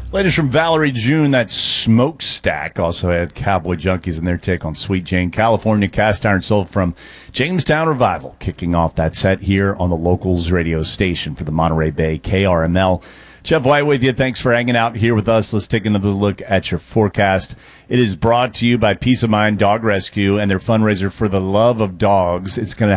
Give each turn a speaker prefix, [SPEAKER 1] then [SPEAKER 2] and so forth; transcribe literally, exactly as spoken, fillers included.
[SPEAKER 1] Latest from Valerie June, that Smokestack also had Cowboy Junkies in their take on Sweet Jane. California Cast Iron Soul from Jamestown Revival, kicking off that set here on the Locals radio station for the Monterey Bay K R M L. Jeff White with you. Thanks for hanging out here with us. Let's take another look at your forecast. It is brought to you by Peace of Mind Dog Rescue and their fundraiser for the love of dogs. It's going to